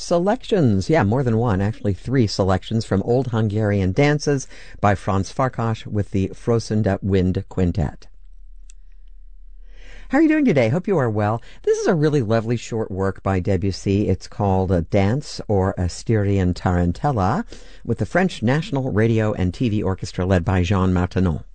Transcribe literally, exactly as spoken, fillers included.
selections. Yeah, more than one. Actually, three selections from Old Hungarian Dances by Franz Farkas with the Frosende Wind Quintet. How are you doing today? Hope you are well. This is a really lovely short work by Debussy. It's called a Dance or a Styrian Tarantella with the French National Radio and T V Orchestra led by Jean Martinon.